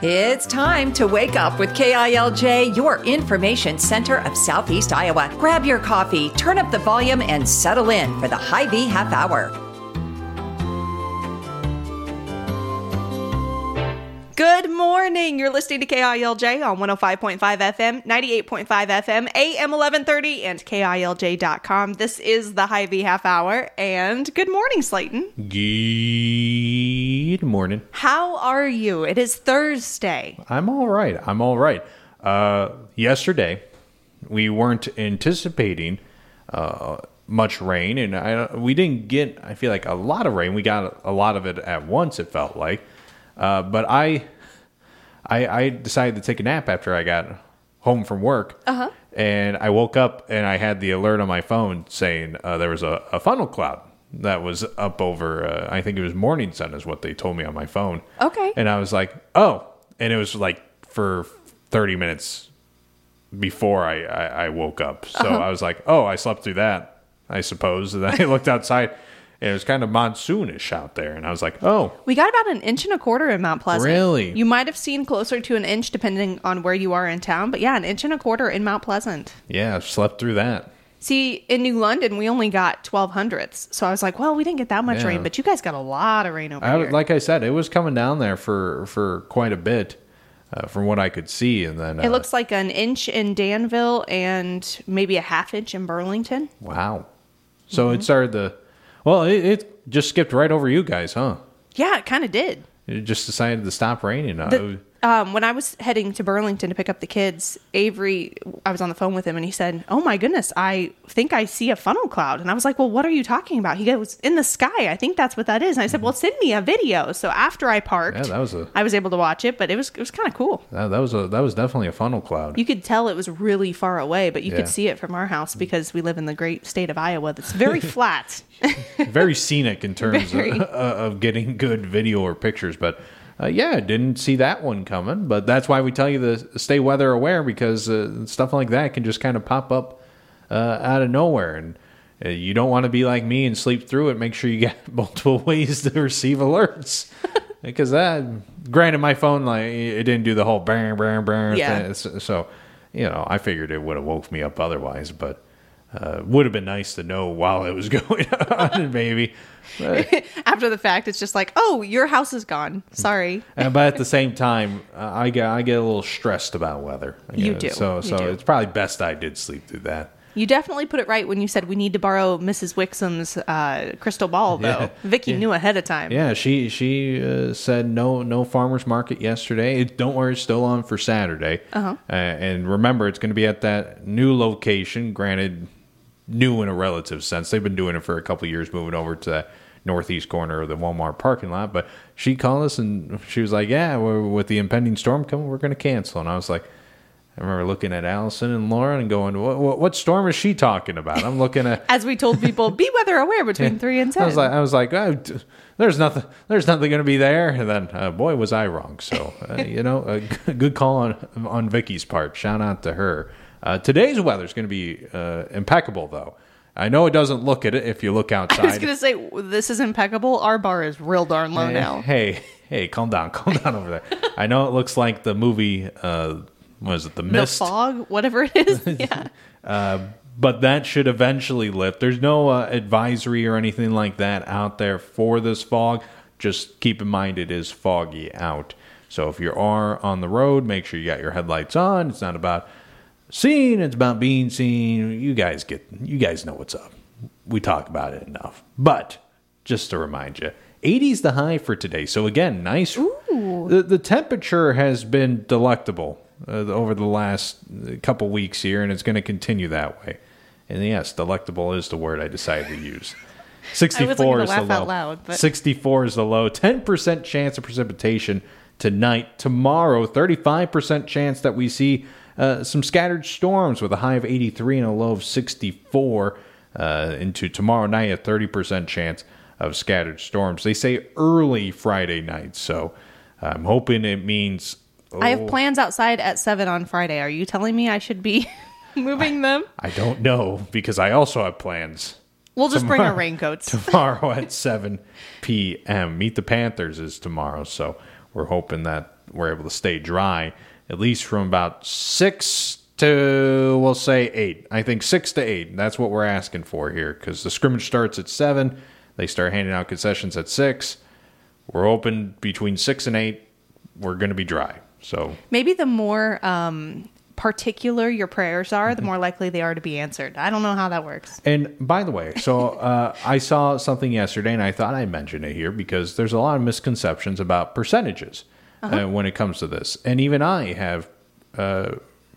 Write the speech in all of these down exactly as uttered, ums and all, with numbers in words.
It's time to wake up with K I L J, your information center of Southeast Iowa. Grab your coffee, turn up the volume, and settle in for the Hy-Vee Half Hour. Good morning. You're listening to K I L J on one oh five point five F M, ninety-eight point five F M, A M eleven thirty, and K I L J dot com. This is the Hy-Vee Half Hour, and good morning, Slayton. Good morning. How are you? It is Thursday. I'm all right. I'm all right. Uh, yesterday, we weren't anticipating uh, much rain, and I, we didn't get, I feel like, a lot of rain. We got a lot of it at once, it felt like. Uh, but I, I, I decided to take a nap after I got home from work, uh-huh. and I woke up and I had the alert on my phone saying uh, there was a, a funnel cloud that was up over. Uh, I think it was morning sun is what they told me on my phone. Okay, and I was like, oh, and it was like for thirty minutes before I, I, I woke up. So uh-huh. I was like, oh, I slept through that, I suppose. And then I looked outside. It was kind of monsoonish out there, and I was like, oh. We got about an inch and a quarter in Mount Pleasant. Really? You might have seen closer to an inch depending on where you are in town, but yeah, an inch and a quarter in Mount Pleasant. Yeah, I slept through that. See, in New London, we only got twelve hundredths, so I was like, well, we didn't get that much Yeah. rain, but you guys got a lot of rain over I, here. like I said, it was coming down there for, for quite a bit uh, from what I could see. And then uh, it looks like an inch in Danville and maybe a half inch in Burlington. Wow. So Mm-hmm. it started the... Well, it, it just skipped right over you guys, huh? Yeah, it kind of did. It just decided to stop raining. Uh, The, um, when I was heading to Burlington to pick up the kids, Avery, I was on the phone with him and he said, oh my goodness, I think I see a funnel cloud. And I was like, well, what are you talking about? He goes, in the sky. I think that's what that is. And I said, well, send me a video. So after I parked, yeah, that was a I was able to watch it, but it was it was kind of cool. that, that was a that was definitely a funnel cloud. You could tell it was really far away, but you Yeah. could see it from our house because we live in the great state of Iowa that's very flat. Very scenic in terms Very. Of, uh, of getting good video or pictures, but uh, yeah, didn't see that one coming. But that's why we tell you to stay weather aware, because uh, stuff like that can just kind of pop up uh, out of nowhere, and uh, you don't want to be like me and sleep through it. Make sure you get multiple ways to receive alerts, because that, granted, my phone, like, it didn't do the whole bang bang bang Yeah. thing, so, so you know, I figured it would have woke me up otherwise, but. Uh, would have been nice to know while it was going on, maybe. But, After the fact, it's just like, oh, your house is gone. Sorry. uh, but at the same time, uh, I get I get a little stressed about weather. I You guess. do. So You so do. it's probably best I did sleep through that. You definitely put it right when you said we need to borrow Missus Wixom's uh, crystal ball, though. Yeah. Vicky Yeah. knew ahead of time. Yeah, she she uh, said no no farmers market yesterday. It, don't worry, it's still on for Saturday. Uh-huh. Uh, and remember, it's going to be at that new location. Granted, new in a relative sense. They've been doing it for a couple of years, moving over to that northeast corner of the Walmart parking lot. But she called us and she was like, yeah, we're, with the impending storm coming, we're going to cancel. And I was like, I remember looking at Allison and Lauren and going, what, what, what storm is she talking about? I'm looking at... As we told people, be weather aware between three and ten. I was like, I was like, oh, t- there's nothing, there's nothing going to be there. And then, uh, boy, was I wrong. So, uh, you know, a g- good call on on Vicky's part. Shout out to her. Uh, today's weather is going to be uh, impeccable, though. I know it doesn't look at it if you look outside. I was going to say, this is impeccable. Our bar is real darn low hey, now. Hey, hey, calm down, calm down over there. I know it looks like the movie. Uh, what is it? The The Mist. fog, whatever it is. Yeah. Uh, but that should eventually lift. There's no uh, advisory or anything like that out there for this fog. Just keep in mind it is foggy out. So if you are on the road, make sure you got your headlights on. It's not about seeing, it's about being seen. You guys get, you guys know what's up. We talk about it enough. But just to remind you, eighty's the high for today. So again, nice. Ooh. The, the temperature has been delectable uh, over the last couple weeks here, and it's going to continue that way. And yes, delectable is the word I decided to use. sixty-four is the laugh low. out loud, but- sixty-four is the low. ten percent chance of precipitation tonight. Tomorrow, thirty-five percent chance that we see uh, some scattered storms with a high of eighty-three and a low of sixty-four. Uh, into tomorrow night, a thirty percent chance of scattered storms. They say early Friday night, so I'm hoping it means... Oh, I have plans outside at seven on Friday. Are you telling me I should be moving them? I don't know, because I also have plans. We'll just bring our Tomorrow- raincoats. Tomorrow at seven p.m. Meet the Panthers is tomorrow, so we're hoping that we're able to stay dry at least from about six to, we'll say eight. I think six to eight. That's what we're asking for here, because the scrimmage starts at seven. They start handing out concessions at six. We're open between six and eight. We're going to be dry. So maybe the more um, particular your prayers are, mm-hmm. the more likely they are to be answered. I don't know how that works. And by the way, so uh, I saw something yesterday, and I thought I'd mention it here because there's a lot of misconceptions about percentages uh-huh. uh, when it comes to this. And even I have uh,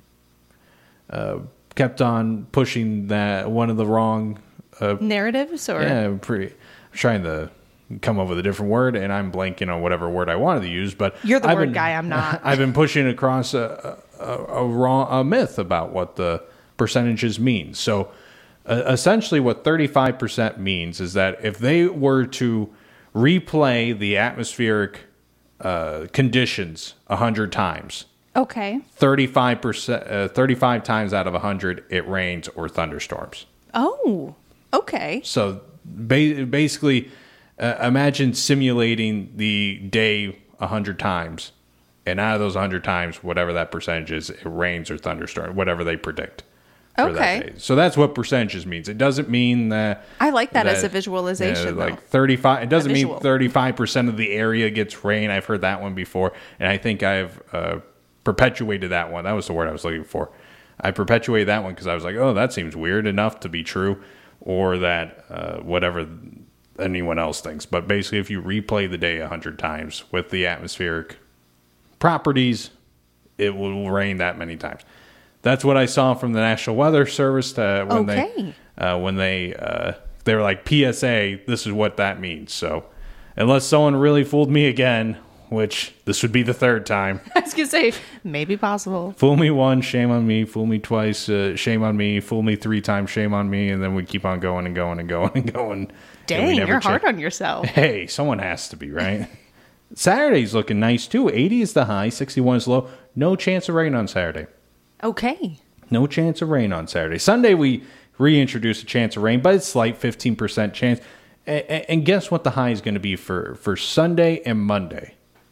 uh, kept on pushing that one of the wrong uh, narratives, or yeah, pretty. I'm trying to come up with a different word, and I'm blanking on whatever word I wanted to use. But you're the I've word been, guy. I'm not. I've been pushing across a, a, a wrong a myth about what the percentages mean. So uh, essentially, what thirty-five percent means is that if they were to replay the atmospheric uh, conditions a hundred times, okay, thirty-five percent, uh, thirty-five times out of a hundred, it rains or thunderstorms. Oh, okay. So ba- basically. Uh, imagine simulating the day a hundred times, and out of those a hundred times, whatever that percentage is, it rains or thunderstorms, whatever they predict for okay. that day. So that's what percentages means. It doesn't mean that I like that, that as a Yeah, visualization. like thirty-five. It doesn't mean visual. thirty-five percent of the area gets rain. I've heard that one before, and I think I've uh, perpetuated that one. That was the word I was looking for. I perpetuated that one because I was like, oh, that seems weird enough to be true, or that uh, whatever anyone else thinks. But basically, if you replay the day a hundred times with the atmospheric properties, it will rain that many times. That's what I saw from the National Weather Service to, when okay. they uh, when they uh, they were like, P S A, this is what that means. So unless someone really fooled me again, which this would be the third time. I was gonna say maybe possible. Fool me once, shame on me. Fool me twice, uh, shame on me. Fool me three times, shame on me. And then we keep on going and going and going and going. Dang, you're check. hard on yourself. Hey, someone has to be, right? Saturday's looking nice, too. eighty is the high, sixty-one is low. No chance of rain on Saturday. Okay. No chance of rain on Saturday. Sunday, we reintroduce a chance of rain, but it's slight, fifteen percent chance. And guess what the high is going to be for, for Sunday and Monday?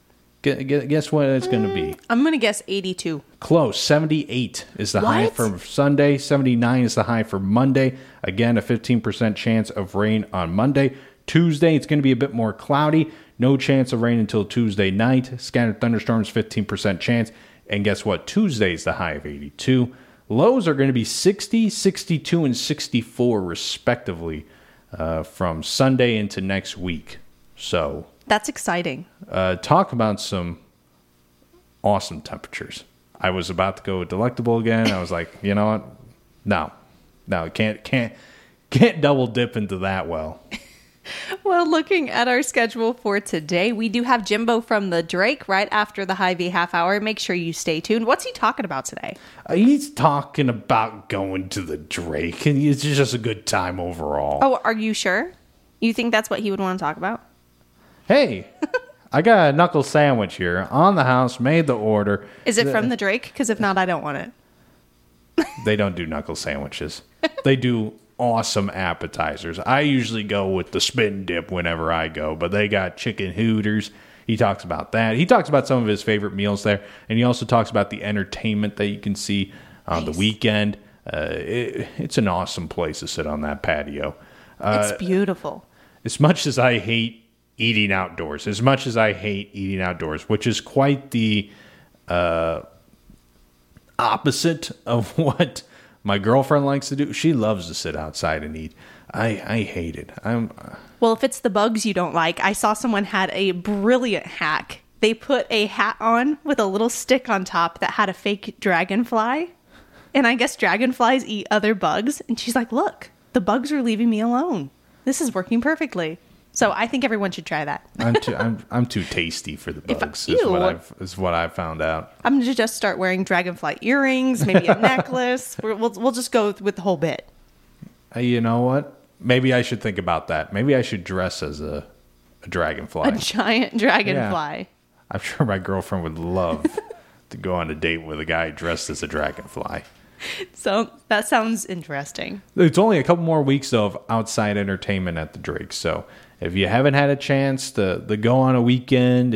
Guess what it's going to be? I'm going to guess eighty-two. Close. seventy-eight is the what? high for Sunday. seventy-nine is the high for Monday. Again, a fifteen percent chance of rain on Monday. Tuesday, it's going to be a bit more cloudy. No chance of rain until Tuesday night. Scattered thunderstorms, fifteen percent chance. And guess what? Tuesday is the high of eighty-two. Lows are going to be sixty, sixty-two, and sixty-four, respectively, uh, from Sunday into next week. So that's exciting. Uh, talk about some awesome temperatures. I was about to go with delectable again. I was like, you know what? No, no, can't, can't, can't double dip into that well. Well, looking at our schedule for today, we do have Jimbo from the Drake right after the Hy-Vee half hour. Make sure you stay tuned. What's he talking about today? Uh, he's talking about going to the Drake, and it's just a good time overall. Oh, are you sure? You think that's what he would want to talk about? Hey, I got a knuckle sandwich here on the house, made the order. Is it from the Drake? Because if not, I don't want it. They don't do knuckle sandwiches. They do awesome appetizers. I usually go with the spin dip whenever I go, but they got chicken hooters. He talks about that. He talks about some of his favorite meals there, and he also talks about the entertainment that you can see on nice. the weekend. Uh, it, it's an awesome place to sit on that patio. Uh, it's beautiful. As much as I hate eating outdoors, as much as I hate eating outdoors, which is quite the uh, opposite of what my girlfriend likes to do. She loves to sit outside and eat. I, I hate it. I'm well, if it's the bugs you don't like, I saw someone had a brilliant hack. They put a hat on with a little stick on top that had a fake dragonfly. And I guess dragonflies eat other bugs. And she's like, look, the bugs are leaving me alone. This is working perfectly. So I think everyone should try that. I'm too I'm I'm too tasty for the bugs. If, is what I've is what I've found out. I'm gonna just start wearing dragonfly earrings, maybe a necklace. We're, we'll we'll just go with the whole bit. Uh, you know what? Maybe I should think about that. Maybe I should dress as a, a dragonfly, a giant dragonfly. Yeah. I'm sure my girlfriend would love to go on a date with a guy dressed as a dragonfly. So that sounds interesting. It's only a couple more weeks though of outside entertainment at the Drake. So if you haven't had a chance to, to go on a weekend and,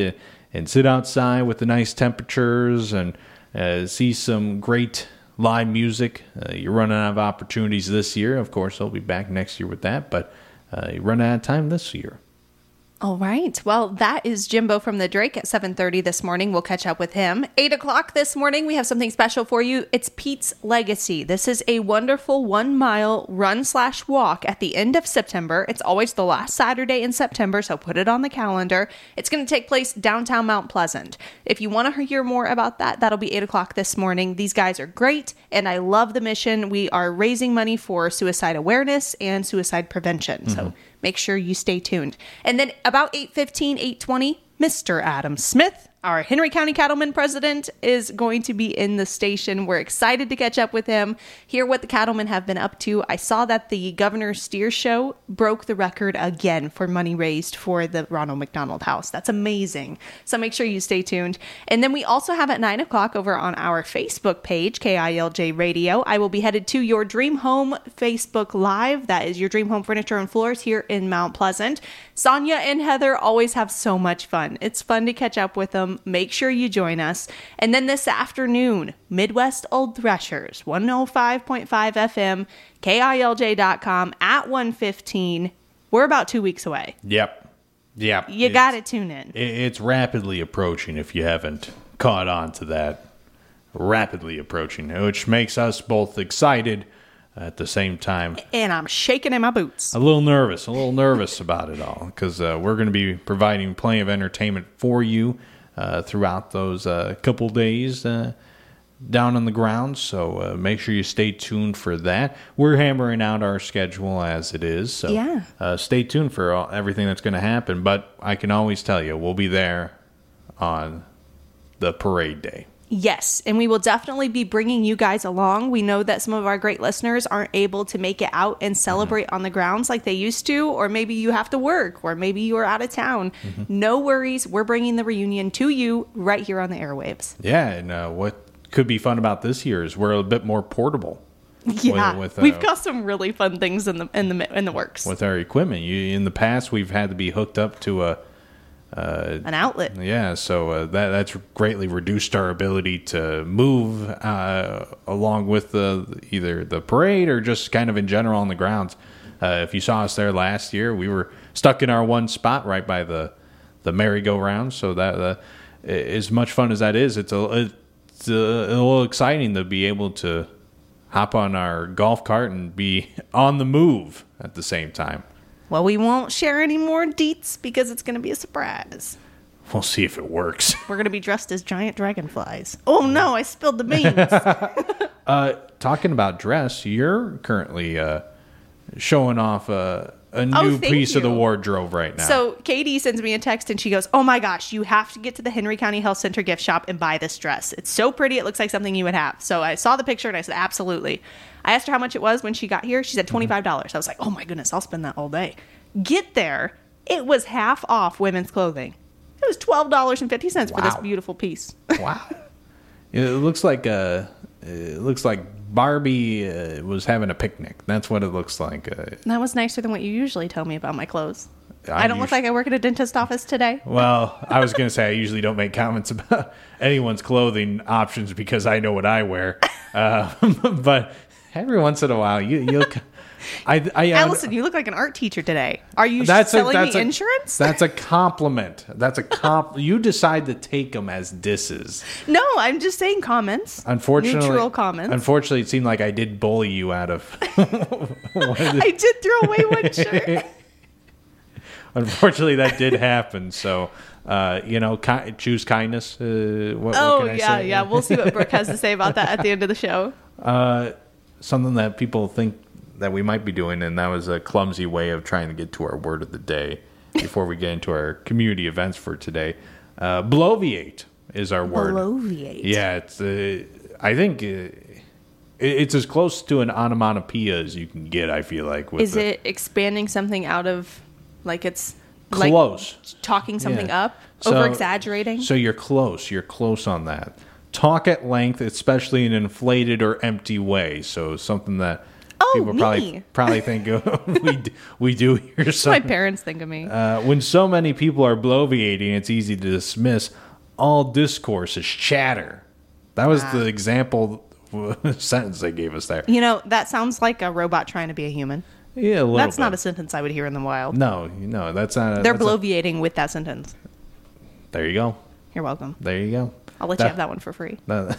and sit outside with the nice temperatures and uh, see some great live music. Uh, you're running out of opportunities this year. Of course, I'll be back next year with that, but uh, you're running out of time this year. All right. Well, that is Jimbo from the Drake at seven thirty this morning. We'll catch up with him. eight o'clock this morning, we have something special for you. It's Pete's Legacy. This is a wonderful one-mile run slash walk at the end of September. It's always the last Saturday in September, so put it on the calendar. It's going to take place downtown Mount Pleasant. If you want to hear more about that, that'll be eight o'clock this morning. These guys are great, and I love the mission. We are raising money for suicide awareness and suicide prevention, mm-hmm. so make sure you stay tuned. And then about eight fifteen, eight twenty, Mister Adam Smith, our Henry County Cattlemen president, is going to be in the station. We're excited to catch up with him, hear what the cattlemen have been up to. I saw that the Governor Steer Show broke the record again for money raised for the Ronald McDonald House. That's amazing. So make sure you stay tuned. And then we also have at nine o'clock over on our Facebook page, K I L J Radio, I will be headed to Your Dream Home Facebook Live. That is Your Dream Home Furniture and Floors here in Mount Pleasant. Sonia and Heather always have so much fun. It's fun to catch up with them. Make sure you join us. And then this afternoon, Midwest Old Threshers, one oh five point five F M, K I L J dot com at one fifteen. We're about two weeks away. Yep. Yep. You got to tune in. It's rapidly approaching if you haven't caught on to that. Rapidly approaching, which makes us both excited at the same time. And I'm shaking in my boots. A little nervous, a little nervous about it all, because uh, we're going to be providing plenty of entertainment for you uh, throughout those uh, couple days uh, down on the ground. So uh, make sure you stay tuned for that. We're hammering out our schedule as it is. So yeah. uh, stay tuned for all, everything that's going to happen. But I can always tell you, we'll be there on the parade day. Yes, and we will definitely be bringing you guys along. We know that some of our great listeners aren't able to make it out and celebrate mm-hmm. on the grounds like they used to, or maybe you have to work, or maybe you are out of town. Mm-hmm. No worries. We're bringing the reunion to you right here on the airwaves. Yeah, and uh, what could be fun about this year is we're a bit more portable. Yeah, with, with, uh, we've got some really fun things in the in the in the works with our equipment. You, in the past, we've had to be hooked up to a Uh, an outlet. Yeah, so uh, that that's greatly reduced our ability to move uh, along with the either the parade or just kind of in general on the grounds. Uh, if you saw us there last year, we were stuck in our one spot right by the the merry-go-round. So that uh, as much fun as that is, it's a it's a, a little exciting to be able to hop on our golf cart and be on the move at the same time. Well, we won't share any more deets because it's going to be a surprise. We'll see if it works. We're going to be dressed as giant dragonflies. Oh, no, I spilled the beans. uh, talking about dress, you're currently uh, showing off a, a new oh, piece you. of the wardrobe right now. So Katie sends me a text and she goes, oh my gosh, you have to get to the Henry County Health Center gift shop and buy this dress. It's so pretty. It looks like something you would have. So I saw the picture and I said, absolutely. I asked her how much it was when she got here. She said twenty-five dollars. Mm-hmm. I was like, oh my goodness, I'll spend that all day. Get there. It was half off women's clothing. It was twelve dollars and fifty cents wow. for this beautiful piece. Wow. It looks like uh, it looks like Barbie uh, was having a picnic. That's what it looks like. Uh, that was nicer than what you usually tell me about my clothes. I, I don't look like I work at a dentist office today. Well, I was going to say I usually don't make comments about anyone's clothing options because I know what I wear. Uh, but every once in a while, you you'll. I, I, Allison, you look like an art teacher today. Are you that's selling a, that's me a, insurance? That's a compliment. That's a comp. You decide to take them as disses. No, I'm just saying comments. Unfortunately, neutral comments. Unfortunately, it seemed like I did bully you out of. I did throw away one shirt. Unfortunately, that did happen. So, uh, you know, ki- choose kindness. Uh, what, oh, what can I yeah, say? yeah. We'll see what Brooke has to say about that at the end of the show. Uh, something that people think that we might be doing, and that was a clumsy way of trying to get to our word of the day before we get into our community events for today. Uh, bloviate is our word. Bloviate. Yeah, it's. Uh, I think uh, it's as close to an onomatopoeia as you can get. I feel like. With is the, it expanding something out of, like it's close, like talking something yeah. up, so, over exaggerating? So you're close. You're close on that. Talk at length, especially in an inflated or empty way. So something that. Oh, people me. probably probably think uh, we d- we do here. My Some, parents think of me. uh, when so many people are bloviating, it's easy to dismiss all discourse as chatter. That was Ah. the example sentence they gave us there. You know, that sounds like a robot trying to be a human. Yeah, a little That's bit. not a sentence I would hear in the wild. No, no, that's not. A, They're that's a- bloviating with that sentence. there you go. You're welcome. There you go. I'll let you have that one for free. that-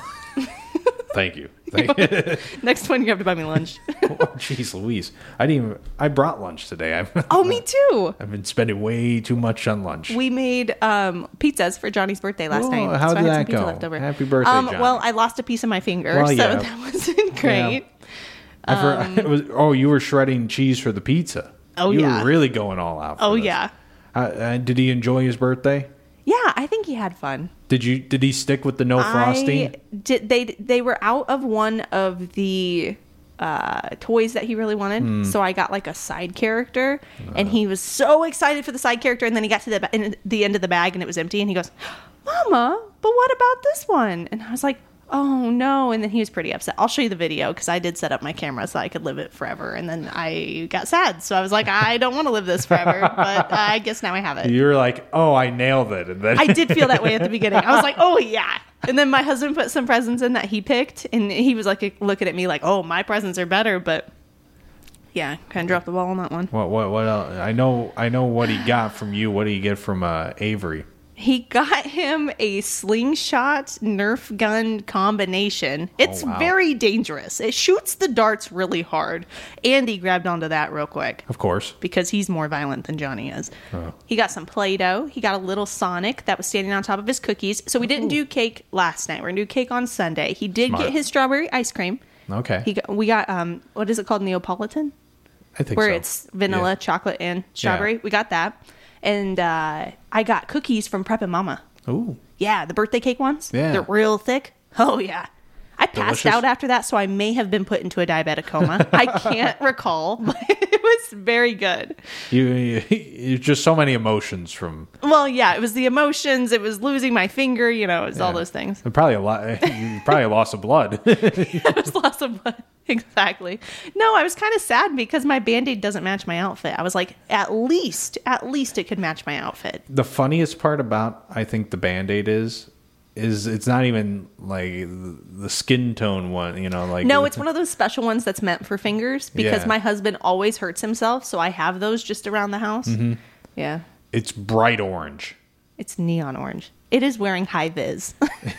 Thank you. Thank you. Next one, you have to buy me lunch. Oh, jeez, Louise. I didn't even. I brought lunch today. I've, Oh, me too. I've been spending way too much on lunch. We made um, pizzas for Johnny's birthday last Oh, night. how so did I had that some pizza go? left over. Happy birthday, um, Johnny. Well, I lost a piece of my finger, Well, so yeah. that wasn't great. I for, it was, oh, you were shredding cheese for the pizza. Oh, you yeah. were really going all out. For Oh, this. yeah. Uh, uh, did he enjoy his birthday? Yeah, I think he had fun. Did you? Did he stick with the no frosting? I did, they they were out of one of the uh, toys that he really wanted, Hmm. so I got like a side character, and he was so excited for the side character, and then he got to the ba- in the end of the bag and it was empty, and he goes, "Mama, but what about this one?" And I was like, "Oh no!" And then he was pretty upset. I'll show you the video because I did set up my camera so I could live it forever, and then I got sad, so I was like, "I don't want to live this forever," but uh, I guess now I have it. You were like, "Oh, I nailed it," and then I did feel that way at the beginning. I was like, oh, yeah. And then my husband put some presents in that he picked, and he was like looking at me like, oh, my presents are better. But yeah, kind of dropped the ball on that one. What? What? What else? I know. I know what he got from you. What did he get from uh, Avery? He got him a slingshot Nerf gun combination. It's Oh, wow. very dangerous. It shoots the darts really hard. Andy grabbed onto that real quick Of course. because he's more violent than Johnny is. Oh. He got some Play-Doh. He got a little Sonic that was standing on top of his cookies. So we didn't do cake last night. We're going to do cake on Sunday. He did Smart. get his strawberry ice cream. Okay. He got, we got, um, what is it called? Neapolitan? I think Where so. it's vanilla, Yeah. chocolate, and strawberry. Yeah. We got that. And uh, I got cookies from Prep and Mama. Ooh. Yeah, the birthday cake ones. Yeah. They're real thick. Oh, yeah. I passed Delicious. out after that, so I may have been put into a diabetic coma. I can't recall, but it was very good. You, you, you just so many emotions from Well, yeah, it was the emotions. It was losing my finger. You know, it was all Yeah. those things. probably a lot. You probably a loss of blood. It was lots of blood. Exactly. No, I was kind of sad because my Band-Aid doesn't match my outfit. I was like, at least, at least it could match my outfit. The funniest part about I think the Band-Aid is is it's not even like the- the skin tone one, you know, like No, it's one of those special ones that's meant for fingers because Yeah. my husband always hurts himself, so I have those just around the house. Mm-hmm. Yeah. it's bright orange. It's neon orange. It is wearing high vis.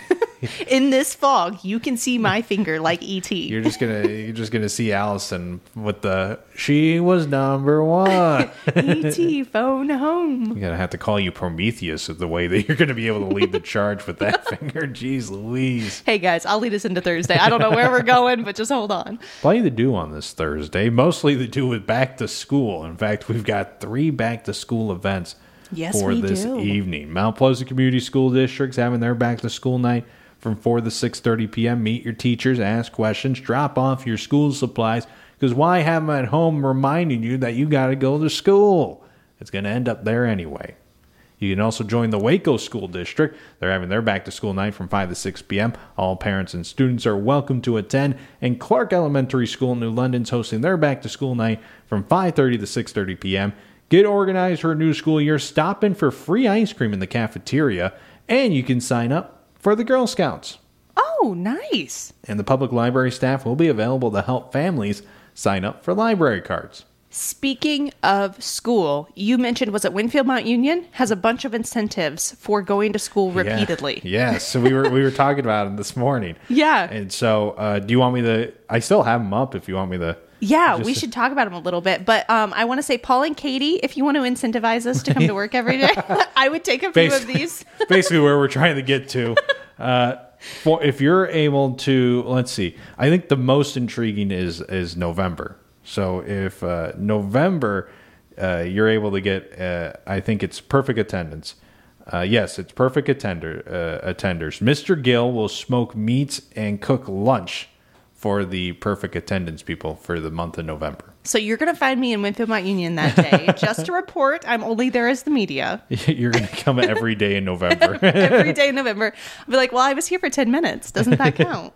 In this fog, you can see my finger like E T. You're just gonna you're just gonna see Allison with the she was number one. E T phone home. You're gonna have to call you Prometheus with the way that you're gonna be able to lead the charge with that finger. Jeez Louise. Hey guys, I'll lead us into Thursday. I don't know where we're going, but just hold on. Plenty to do on this Thursday. Mostly to do with back to school. In fact, we've got three back to school events Yes, for we this do. evening. Mount Pleasant Community School District's having their back to school night from four to six thirty p.m. Meet your teachers, ask questions, drop off your school supplies, because why have them at home reminding you that you got to go to school? It's going to end up there anyway. You can also join the Waco School District. They're having their back to school night from five to six p.m. All parents and students are welcome to attend. And Clark Elementary School in New London's hosting their back to school night from five thirty to six thirty p.m. Get organized for a new school year. Stop in for free ice cream in the cafeteria. And you can sign up for the Girl Scouts. Oh, nice. And the public library staff will be available to help families sign up for library cards. Speaking of school, you mentioned, was it Winfield Mount Union? Has a bunch of incentives for going to school repeatedly. Yeah. Yes. So we were we were talking about it this morning. Yeah. And so uh, do you want me to I still have them up if you want me to Yeah, just- we should talk about them a little bit. But um, I want to say, Paul and Katie, if you want to incentivize us to come to work every day, I would take a few of Basically- these. basically where we're trying to get to. Uh, for if you're able to, let's see. I think the most intriguing is is November. So if uh, November, uh, you're able to get, uh, I think it's perfect attendance. Uh, yes, it's perfect attender uh, attenders. Mister Gill will smoke meats and cook lunch for the perfect attendance people for the month of November. So you're going to find me in Winfield Mount Union that day. Just to report, I'm only there as the media. You're going to come every day in November. Every day in November. I'll be like, well, I was here for ten minutes. Doesn't that count?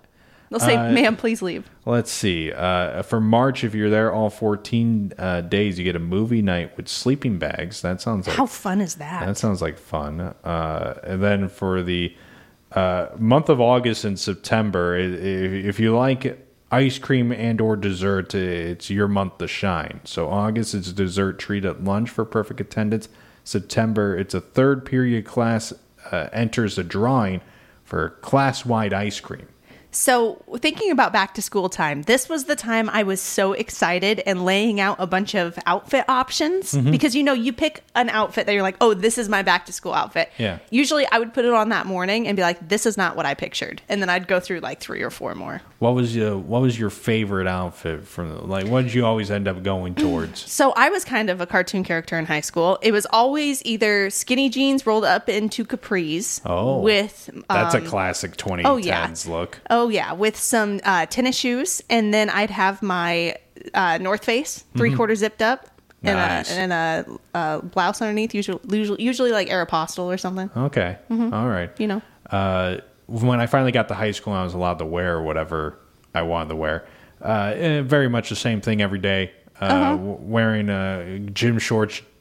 They'll say, Uh, ma'am, please leave. Let's see. Uh, for March, if you're there all fourteen uh, days, you get a movie night with sleeping bags. That sounds like How fun is that? that sounds like fun. Uh, and then for the uh, month of August and September, i- if, if you like ice cream and or dessert, it's your month to shine. So August is a dessert treat at lunch for perfect attendance. September, it's a third period class uh, enters a drawing for class-wide ice cream. So, thinking about back to school time, this was the time I was so excited and laying out a bunch of outfit options Mm-hmm. because, you know, you pick an outfit that you're like, oh, this is my back to school outfit. Yeah. Usually I would put it on that morning and be like, this is not what I pictured. And then I'd go through like three or four more. What was your What was your favorite outfit from? Like, what did you always end up going towards? So I was kind of a cartoon character in high school. It was always either skinny jeans rolled up into capris Oh, with That's um, a classic twenty oh, yeah. tens look. Oh yeah, with some uh, tennis shoes, and then I'd have my uh, North Face three quarter zipped up, Nice. and a and a uh, blouse underneath, usually, usually usually like Aeropostale or something. Okay, all right. You know. Uh, when I finally got to high school, and I was allowed to wear whatever I wanted to wear. Uh, eh, very much the same thing every day. Uh, Uh-huh. w- wearing uh, gym shorts,